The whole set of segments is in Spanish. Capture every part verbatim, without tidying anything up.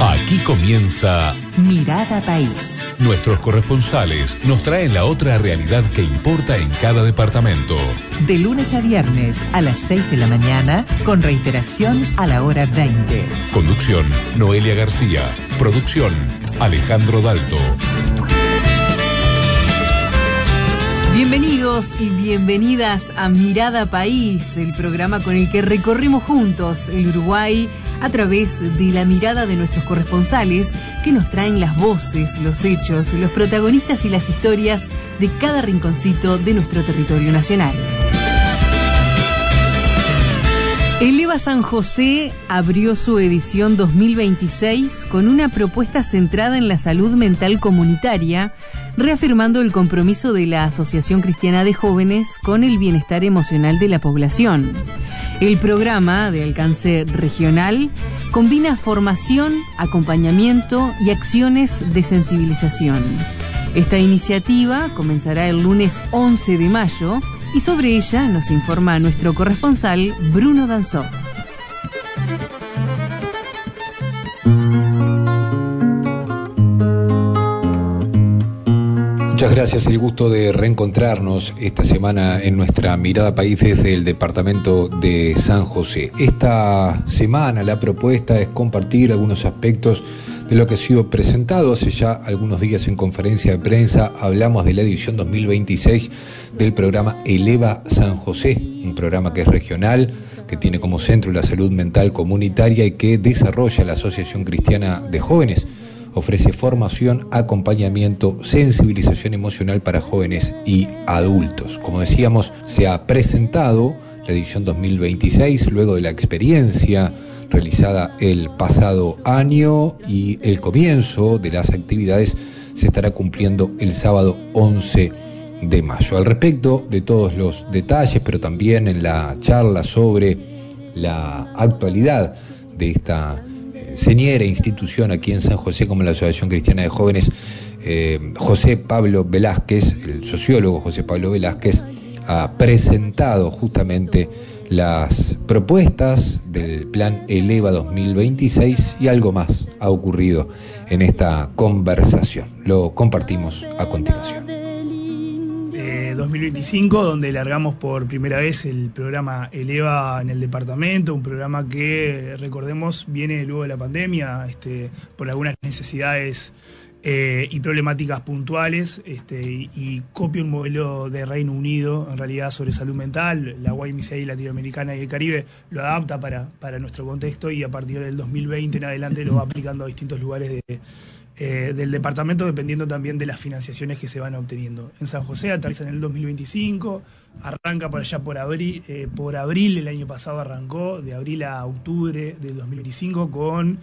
Aquí comienza Mirada País. Nuestros corresponsales nos traen la otra realidad que importa en cada departamento. De lunes a viernes a las seis de la mañana, con reiteración a la hora veinte. Conducción, Noelia García. Producción, Alejandro Dalto. Bienvenidos y bienvenidas a Mirada País, el programa con el que recorremos juntos el Uruguay a través de la mirada de nuestros corresponsales que nos traen las voces, los hechos, los protagonistas y las historias de cada rinconcito de nuestro territorio nacional. El EVA San José abrió su edición dos mil veintiséis con una propuesta centrada en la salud mental comunitaria, reafirmando el compromiso de la Asociación Cristiana de Jóvenes con el bienestar emocional de la población. El programa, de alcance regional, combina formación, acompañamiento y acciones de sensibilización. Esta iniciativa comenzará el lunes once de mayo y sobre ella nos informa nuestro corresponsal Bruno Danzó. Muchas gracias, el gusto de reencontrarnos esta semana en nuestra Mirada País desde el departamento de San José. Esta semana la propuesta es compartir algunos aspectos de lo que ha sido presentado hace ya algunos días en conferencia de prensa. Hablamos de la edición dos mil veintiséis del programa El EVA San José, un programa que es regional, que tiene como centro la salud mental comunitaria y que desarrolla la Asociación Cristiana de Jóvenes. Ofrece formación, acompañamiento, sensibilización emocional para jóvenes y adultos. Como decíamos, se ha presentado la edición dos mil veintiséis luego de la experiencia realizada el pasado año, y el comienzo de las actividades se estará cumpliendo el sábado once de mayo. Al respecto de todos los detalles, pero también en la charla sobre la actualidad de esta señera institución aquí en San José como la Asociación Cristiana de Jóvenes, eh, José Pablo Velázquez, el sociólogo José Pablo Velázquez, ha presentado justamente las propuestas del plan El EVA dos mil veintiséis, y algo más ha ocurrido en esta conversación. Lo compartimos a continuación. Eh, dos mil veinticinco, donde largamos por primera vez el programa El EVA en el departamento, un programa que, recordemos, viene luego de la pandemia, este, por algunas necesidades eh, y problemáticas puntuales, este, y, y copia un modelo de Reino Unido, en realidad, sobre salud mental. La Y M C A latinoamericana y el Caribe lo adapta para, para nuestro contexto, y a partir del dos mil veinte en adelante lo va aplicando a distintos lugares de Eh, del departamento, dependiendo también de las financiaciones que se van obteniendo. En San José aterriza en el dos mil veinticinco, arranca por allá por abril, eh, por abril el año pasado arrancó, de abril a octubre del dos mil veinticinco, con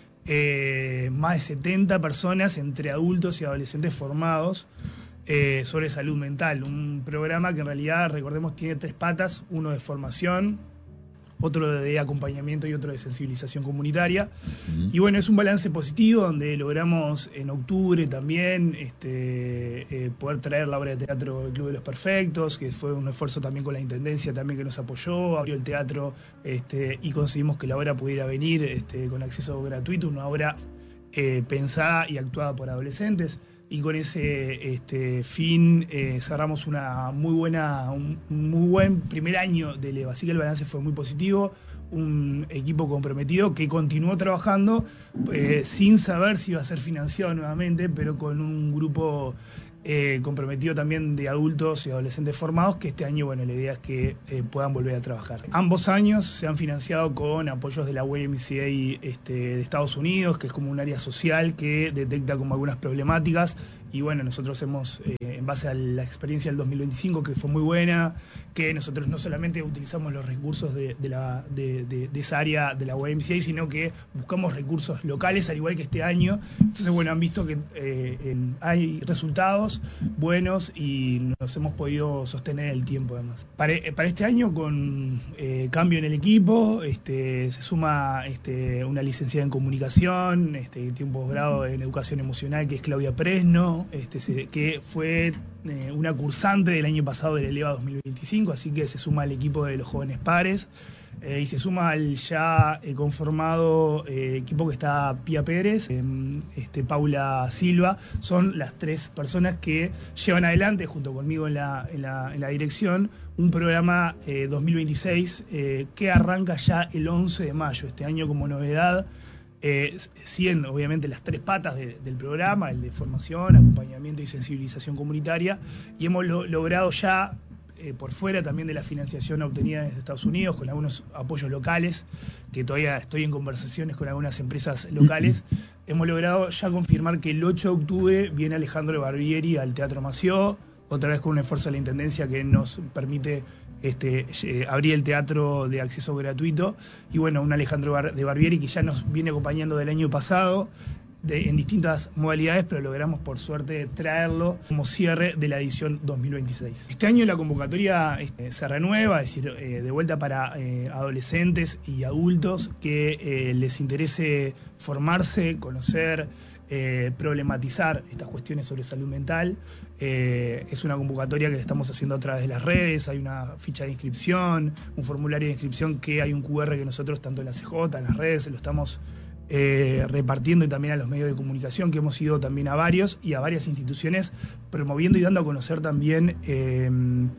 eh, más de setenta personas entre adultos y adolescentes formados eh, sobre salud mental. Un programa que en realidad, recordemos, tiene tres patas: uno de formación, otro de acompañamiento y otro de sensibilización comunitaria. Uh-huh. Y bueno, es un balance positivo donde logramos en octubre también este, eh, poder traer la obra de teatro El Club de los Perfectos, que fue un esfuerzo también con la Intendencia también, que nos apoyó, abrió el teatro, este, y conseguimos que la obra pudiera venir este, con acceso gratuito, una obra eh, pensada y actuada por adolescentes. Y con ese este, fin eh, cerramos una muy buena, un muy buen primer año de EVA. Así que el balance fue muy positivo, un equipo comprometido que continuó trabajando eh, sin saber si iba a ser financiado nuevamente, pero con un grupo eh, comprometido también de adultos y adolescentes formados, que este año, bueno, la idea es que eh, puedan volver a trabajar. Ambos años se han financiado con apoyos de la Y M C A este, de Estados Unidos, que es como un área social que detecta como algunas problemáticas. Y bueno, nosotros hemos, eh, en base a la experiencia del dos mil veinticinco, que fue muy buena, que nosotros no solamente utilizamos los recursos de, de, la, de, de, de esa área de la Y M C A, sino que buscamos recursos locales, al igual que este año. Entonces, bueno, han visto que eh, en, hay resultados buenos y nos hemos podido sostener el tiempo, además. Para, para este año, con eh, cambio en el equipo, este, se suma este, una licenciada en comunicación, este, que tiene un posgrado en educación emocional, que es Claudia Presno, este, se, que fue eh, una cursante del año pasado del EVA dos mil veinticinco, así que se suma al equipo de los jóvenes pares. Eh, y se suma al ya eh, conformado eh, equipo que está Pía Pérez, eh, este, Paula Silva. Son las tres personas que llevan adelante, junto conmigo en la, en la, en la dirección, un programa eh, dos mil veintiséis eh, que arranca ya el once de mayo, este año como novedad. Eh, siendo obviamente las tres patas de, del programa, el de formación, acompañamiento y sensibilización comunitaria, y hemos lo, logrado ya, eh, por fuera también de la financiación obtenida desde Estados Unidos, con algunos apoyos locales, que todavía estoy en conversaciones con algunas empresas locales, uh-huh. hemos logrado ya confirmar que el ocho de octubre viene Alejandro Barbieri al Teatro Mació, otra vez con un esfuerzo de la Intendencia que nos permite Este, eh, abrir el teatro de acceso gratuito, y bueno, un Alejandro Bar de Barbieri que ya nos viene acompañando del año pasado de, en distintas modalidades, pero logramos por suerte traerlo como cierre de la edición dos mil veintiséis. Este año la convocatoria eh, se renueva, es decir, eh, de vuelta para eh, adolescentes y adultos que eh, les interese formarse, conocer, Eh, problematizar estas cuestiones sobre salud mental. Eh, es una convocatoria que le estamos haciendo a través de las redes, hay una ficha de inscripción, un formulario de inscripción que hay un cu erre que nosotros, tanto en la ce jota, en las redes, lo estamos eh, repartiendo, y también a los medios de comunicación, que hemos ido también a varios y a varias instituciones, promoviendo y dando a conocer también eh,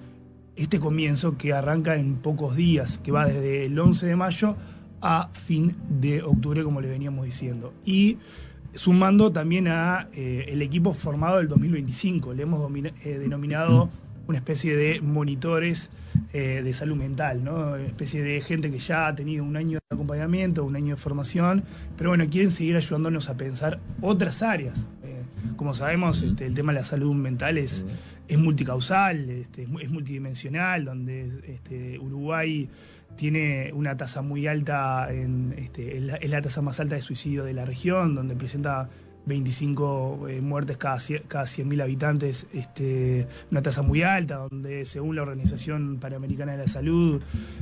este comienzo que arranca en pocos días, que va desde el once de mayo a fin de octubre, como le veníamos diciendo. Y sumando también a eh, el equipo formado del dos mil veinticinco. Le hemos eh, denominado una especie de monitores eh, de salud mental, ¿no? Una especie de gente que ya ha tenido un año de acompañamiento, un año de formación, pero bueno, quieren seguir ayudándonos a pensar otras áreas. Eh, como sabemos, este, el tema de la salud mental es, es multicausal, este, es multidimensional, donde este, Uruguay tiene una tasa muy alta, en, este, es, la, es la tasa más alta de suicidio de la región, donde presenta veinticinco eh, muertes cada, cada cien mil habitantes, este, una tasa muy alta, donde según la Organización Panamericana de la Salud,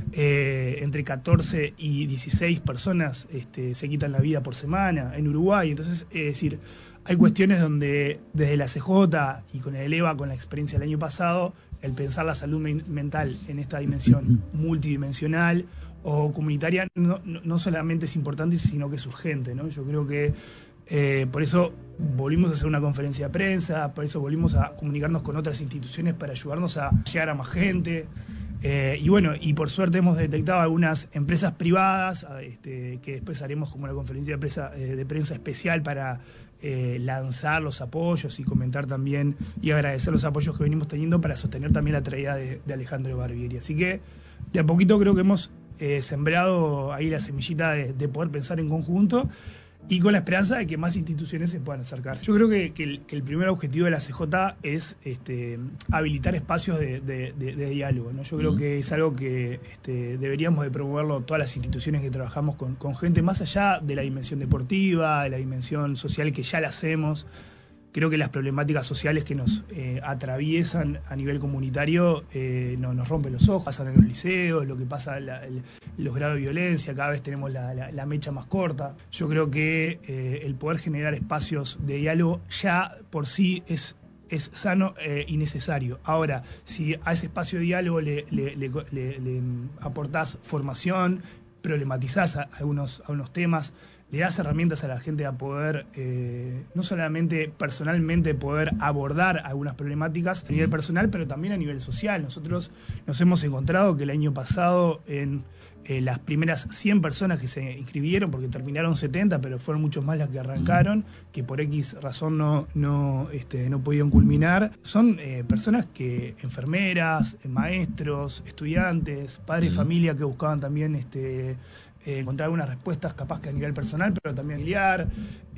eh, entre catorce y dieciséis personas este, se quitan la vida por semana en Uruguay. Entonces, es decir, hay cuestiones donde desde la ce jota y con el ELEVA, con la experiencia del año pasado, el pensar la salud mental en esta dimensión multidimensional o comunitaria no, no, no solamente es importante, sino que es urgente, ¿no? Yo creo que eh, por eso volvimos a hacer una conferencia de prensa, por eso volvimos a comunicarnos con otras instituciones para ayudarnos a llegar a más gente. Eh, y bueno, y por suerte hemos detectado algunas empresas privadas, este, que después haremos como una conferencia de prensa, eh, de prensa especial para eh, lanzar los apoyos y comentar también y agradecer los apoyos que venimos teniendo para sostener también la traída de, de Alejandro Barbieri. Así que de a poquito creo que hemos eh, sembrado ahí la semillita de, de poder pensar en conjunto, y con la esperanza de que más instituciones se puedan acercar. Yo creo que, que, el, que el primer objetivo de la ce jota es este, habilitar espacios de, de, de, de diálogo, ¿no? Yo creo uh-huh. que es algo que este, deberíamos de promoverlo todas las instituciones que trabajamos con, con gente, más allá de la dimensión deportiva, de la dimensión social, que ya la hacemos. Creo que las problemáticas sociales que nos eh, atraviesan a nivel comunitario eh, no, nos rompen los ojos, pasan en los liceos, lo que pasa, la, el, los grados de violencia, cada vez tenemos la, la, la mecha más corta. Yo creo que eh, el poder generar espacios de diálogo ya por sí es, es sano eh, y necesario. Ahora, si a ese espacio de diálogo le, le, le, le, le aportás formación, problematizás algunos, algunos temas, le das herramientas a la gente a poder, eh, no solamente personalmente poder abordar algunas problemáticas a nivel personal, pero también a nivel social. Nosotros nos hemos encontrado que el año pasado en eh, las primeras cien personas que se inscribieron, porque terminaron setenta, pero fueron muchos más las que arrancaron, que por X razón no, no, este, no pudieron culminar, son eh, personas que, enfermeras, maestros, estudiantes, padres de familia que buscaban también este, Eh, encontrar algunas respuestas capaz que a nivel personal, pero también familiar.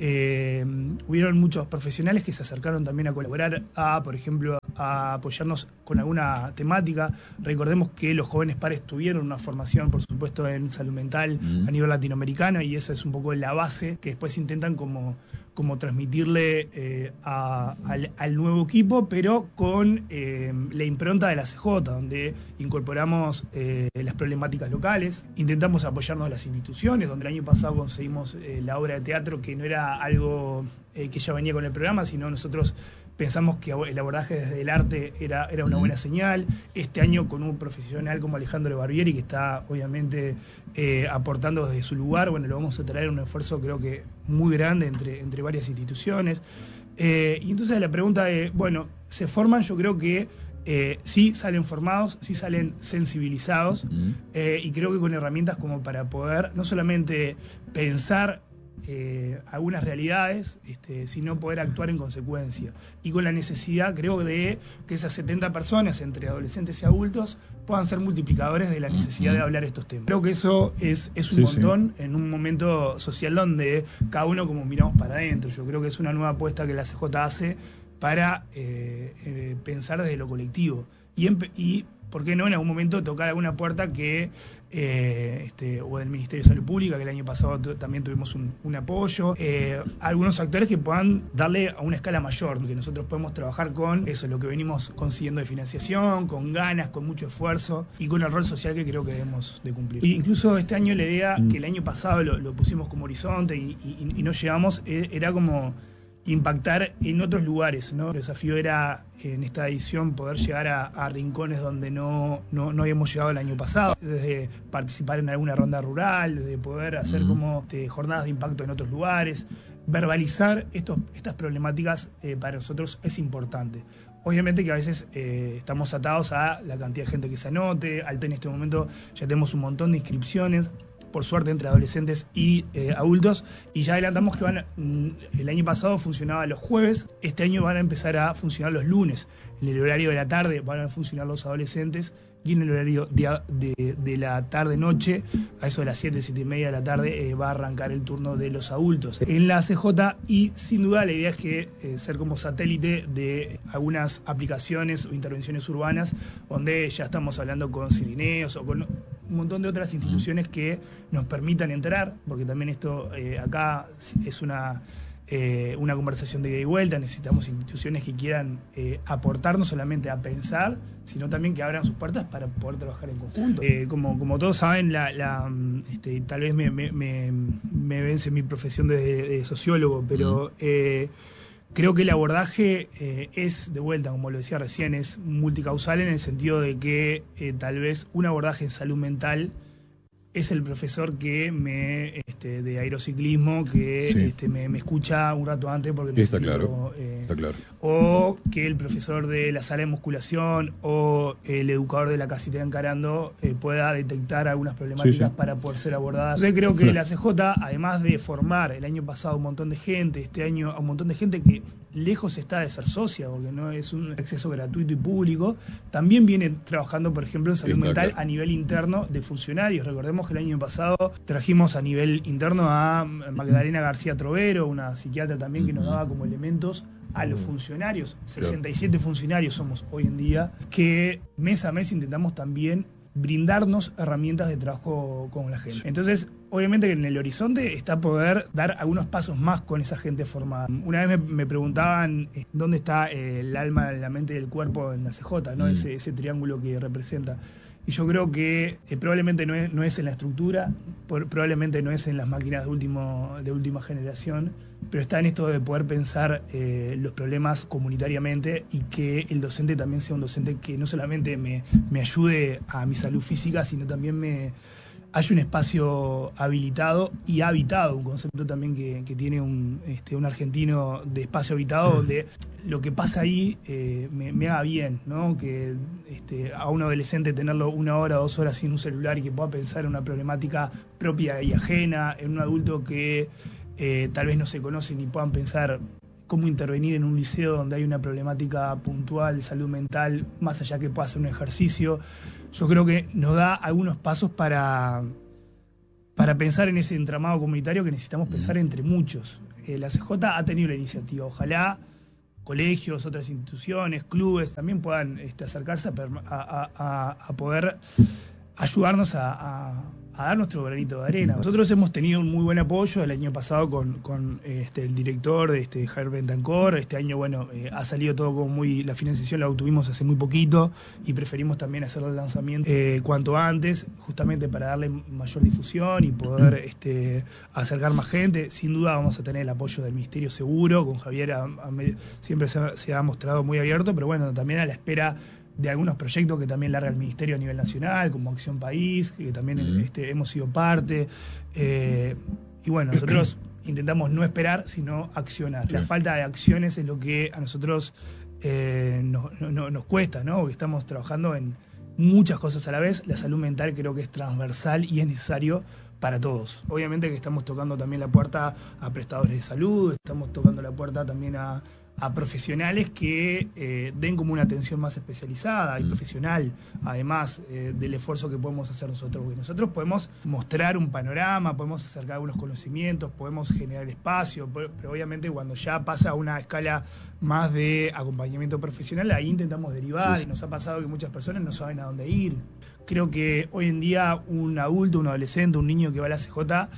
Eh, hubieron muchos profesionales que se acercaron también a colaborar, a, por ejemplo, a apoyarnos con alguna temática. Recordemos que los jóvenes pares tuvieron una formación, por supuesto, en salud mental mm. a nivel latinoamericano, y esa es un poco la base que después intentan como, como transmitirle eh, a, al, al nuevo equipo, pero con eh, la impronta de la ce jota, donde incorporamos eh, las problemáticas locales, intentamos apoyarnos a las instituciones, donde el año pasado conseguimos eh, la obra de teatro, que no era algo eh, que ya venía con el programa, sino nosotros pensamos que el abordaje desde el arte era, era una buena señal. Este año con un profesional como Alejandro Barbieri, que está obviamente eh, aportando desde su lugar, bueno, lo vamos a traer un esfuerzo creo que muy grande entre, entre varias instituciones. Eh, y entonces la pregunta de, bueno, ¿se forman? Yo creo que eh, sí salen formados, sí salen sensibilizados, uh-huh. eh, y creo que con herramientas como para poder no solamente pensar Eh, algunas realidades, este, sino poder actuar en consecuencia. Y con la necesidad, creo, de que esas setenta personas, entre adolescentes y adultos, puedan ser multiplicadores de la necesidad de hablar estos temas. Creo que eso es, es un sí, montón sí. en un momento social donde cada uno como miramos para adentro. Yo creo que es una nueva apuesta que la C J hace para eh, eh, pensar desde lo colectivo. Y, y ¿por qué no en algún momento tocar alguna puerta que eh, este, o del Ministerio de Salud Pública, que el año pasado también tuvimos un, un apoyo, eh, algunos actores que puedan darle a una escala mayor, que nosotros podemos trabajar con eso, lo que venimos consiguiendo de financiación, con ganas, con mucho esfuerzo y con el rol social que creo que debemos de cumplir. Y incluso este año la idea, que el año pasado lo, lo pusimos como horizonte y, y, y no llegamos, era como impactar en otros lugares, ¿no? El desafío era, en esta edición, poder llegar a, a rincones donde no, no, no habíamos llegado el año pasado, desde participar en alguna ronda rural, desde poder hacer como este, jornadas de impacto en otros lugares. Verbalizar estos, estas problemáticas eh, para nosotros es importante. Obviamente que a veces eh, estamos atados a la cantidad de gente que se anote. Al en este momento ya tenemos un montón de inscripciones, por suerte entre adolescentes y eh, adultos, y ya adelantamos que van, el año pasado funcionaba los jueves, este año van a empezar a funcionar los lunes. En el horario de la tarde van a funcionar los adolescentes y en el horario de, de, de la tarde-noche, a eso de las siete, siete y media de la tarde, eh, va a arrancar el turno de los adultos en la C J. Y sin duda la idea es que eh, ser como satélite de algunas aplicaciones o intervenciones urbanas, donde ya estamos hablando con Cirineos o con un montón de otras instituciones que nos permitan entrar, porque también esto eh, acá es una, eh, una conversación de ida y vuelta. Necesitamos instituciones que quieran eh, aportar no solamente a pensar, sino también que abran sus puertas para poder trabajar en conjunto. Eh, como, como todos saben, la, la, este, tal vez me, me, me, me vence mi profesión de, de sociólogo, pero eh, creo que el abordaje eh, es, de vuelta, como lo decía recién, es multicausal en el sentido de que eh, tal vez un abordaje en salud mental es el profesor que me este, de aerociclismo que sí. este, me, me escucha un rato antes porque necesito, está claro, eh, está claro. O que el profesor de la sala de musculación o el educador de la casita de encarando eh, pueda detectar algunas problemáticas sí, sí. para poder ser abordadas. Entonces creo que la C J, además de formar el año pasado a un montón de gente, este año a un montón de gente que lejos está de ser socia, porque no es un acceso gratuito y público, también viene trabajando, por ejemplo, en salud está mental claro. a nivel interno de funcionarios. Recordemos que el año pasado trajimos a nivel interno a Magdalena García Trovero, una psiquiatra también que nos daba como elementos a los funcionarios. sesenta y siete claro. funcionarios somos hoy en día, que mes a mes intentamos también brindarnos herramientas de trabajo con la gente. Entonces, obviamente que en el horizonte está poder dar algunos pasos más con esa gente formada. Una vez me, me preguntaban dónde está el alma, la mente y el cuerpo en la C J, ¿no? Mm. Ese, ese triángulo que representa. Y yo creo que eh, probablemente no es, no es en la estructura, por, probablemente no es en las máquinas de, último, de última generación, pero está en esto de poder pensar eh, los problemas comunitariamente y que el docente también sea un docente que no solamente me, me ayude a mi salud física, sino también me haya un espacio habilitado y habitado, un concepto también que, que tiene un, este, un argentino de espacio habitado, donde lo que pasa ahí eh, me, me haga bien, ¿no? Que este, a un adolescente tenerlo una hora, dos horas sin un celular y que pueda pensar en una problemática propia y ajena, en un adulto que eh, tal vez no se conoce ni puedan pensar cómo intervenir en un liceo donde hay una problemática puntual de salud mental, más allá que pueda hacer un ejercicio. Yo creo que nos da algunos pasos para, para pensar en ese entramado comunitario que necesitamos pensar entre muchos. Eh, la C J ha tenido la iniciativa. Ojalá colegios, otras instituciones, clubes también puedan este, acercarse a, a, a, a poder ayudarnos a, a, a dar nuestro granito de arena. Nosotros hemos tenido un muy buen apoyo el año pasado con, con este, el director, este, Javier Bentancor. Este año, bueno, eh, ha salido todo como muy... La financiación la obtuvimos hace muy poquito y preferimos también hacer el lanzamiento eh, cuanto antes, justamente para darle mayor difusión y poder este, acercar más gente. Sin duda vamos a tener el apoyo del Ministerio seguro. Con Javier a, a, siempre se ha, se ha mostrado muy abierto, pero bueno, también a la espera de algunos proyectos que también larga el Ministerio a nivel nacional, como Acción País, que también uh-huh. este, hemos sido parte. Eh, y bueno, nosotros intentamos no esperar, sino accionar. Sí. La falta de acciones es lo que a nosotros eh, no, no, nos cuesta, ¿no? Porque estamos trabajando en muchas cosas a la vez. La salud mental creo que es transversal y es necesario para todos. Obviamente que estamos tocando también la puerta a prestadores de salud, estamos tocando la puerta también a a profesionales que eh, den como una atención más especializada y profesional, además eh, del esfuerzo que podemos hacer nosotros. Porque nosotros podemos mostrar un panorama, podemos acercar algunos conocimientos, podemos generar espacio, pero, pero obviamente cuando ya pasa a una escala más de acompañamiento profesional, ahí intentamos derivar, sí, sí. Y nos ha pasado que muchas personas no saben a dónde ir. Creo que hoy en día un adulto, un adolescente, un niño que va a la C J,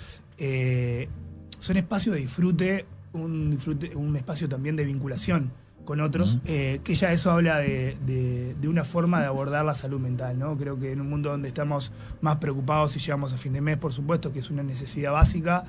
eh, son espacios de disfrute, un disfrute, un espacio también de vinculación con otros, uh-huh. eh, que ya eso habla de, de, de una forma de abordar la salud mental, ¿no? Creo que en un mundo donde estamos más preocupados si llegamos a fin de mes, por supuesto, que es una necesidad básica,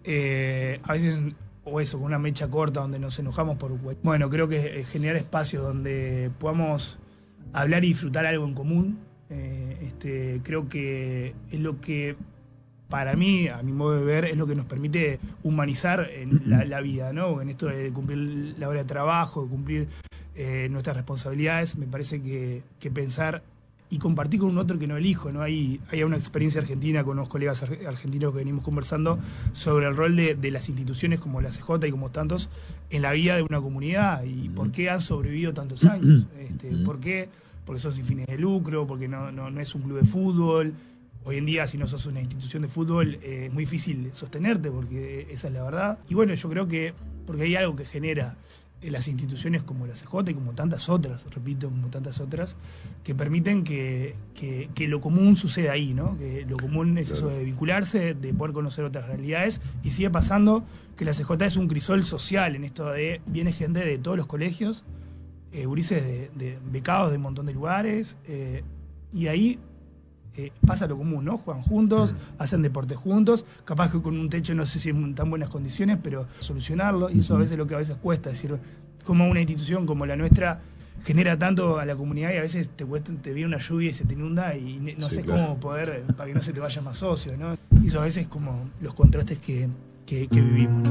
eh, a veces, o eso, con una mecha corta donde nos enojamos por... Bueno, creo que eh, generar espacios donde podamos hablar y disfrutar algo en común, eh, este, creo que es lo que... Para mí, a mi modo de ver, es lo que nos permite humanizar en la, la vida, ¿no? En esto de cumplir la hora de trabajo, de cumplir eh, nuestras responsabilidades, me parece que, que pensar y compartir con un otro que no elijo, ¿no? Hay, hay una experiencia argentina con unos colegas argentinos que venimos conversando sobre el rol de, de las instituciones como la C J y como tantos en la vida de una comunidad y por qué han sobrevivido tantos años. Este, ¿Por qué? Porque son sin fines de lucro, porque no, no, no es un club de fútbol. Hoy en día, si no sos una institución de fútbol, eh, es muy difícil sostenerte, porque esa es la verdad. Y bueno, yo creo que, porque hay algo que genera eh, las instituciones como la C J y como tantas otras, repito, como tantas otras, que permiten que, que, que lo común suceda ahí, ¿no? Que lo común es eso de vincularse, de poder conocer otras realidades, y sigue pasando que la C J es un crisol social en esto de, viene gente de todos los colegios, eh, gurises de, de becados de un montón de lugares, eh, y ahí... Eh, pasa lo común, ¿no? Juegan juntos, uh-huh. hacen deporte juntos, capaz que con un techo no sé si en tan buenas condiciones, pero solucionarlo, y eso a veces es lo que a veces cuesta, es decir, como una institución como la nuestra genera tanto a la comunidad y a veces te, cuesta, te viene una lluvia y se te inunda y no sí, sé claro. cómo poder, para que no se te vayan más socios, ¿no? Y eso a veces es como los contrastes que, que, que vivimos.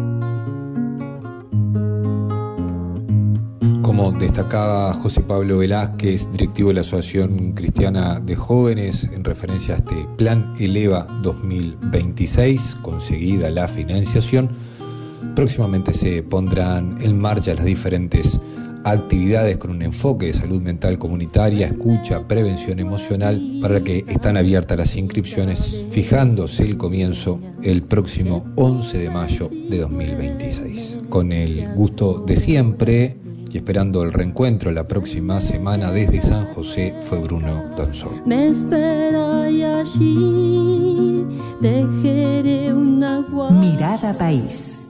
Como destacaba José Pablo Velázquez, directivo de la Asociación Cristiana de Jóvenes, en referencia a este Plan Eleva dos mil veintiséis, conseguida la financiación, próximamente se pondrán en marcha las diferentes actividades con un enfoque de salud mental comunitaria, escucha, prevención emocional, para la que están abiertas las inscripciones, fijándose el comienzo el próximo once de mayo de dos mil veintiséis. Con el gusto de siempre y esperando el reencuentro la próxima semana desde San José, fue Bruno Donzón. Me espera y allí dejaré una guardia. Mirada País.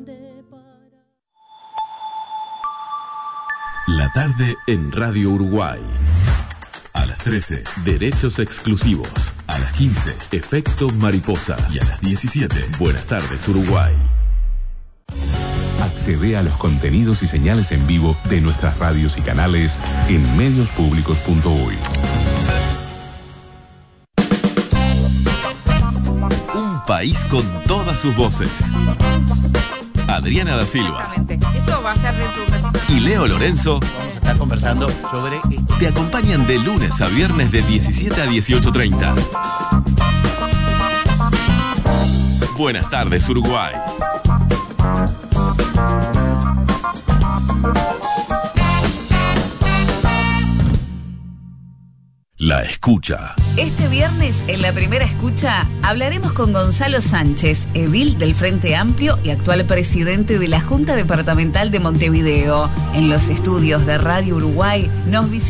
La tarde en Radio Uruguay. A las trece, Derechos Exclusivos. A las quince, Efecto Mariposa. Y a las diecisiete, Buenas tardes Uruguay. Accede a los contenidos y señales en vivo de nuestras radios y canales en medios públicos punto uy. Un país con todas sus voces. Adriana da Silva. Eso va a ser de tu... Y Leo Lorenzo. Vamos a estar conversando sobre... Te acompañan de lunes a viernes de diecisiete a dieciocho treinta. Buenas tardes Uruguay. La escucha. Este viernes, en la primera escucha, hablaremos con Gonzalo Sánchez, edil del Frente Amplio y actual presidente de la Junta Departamental de Montevideo. En los estudios de Radio Uruguay nos visita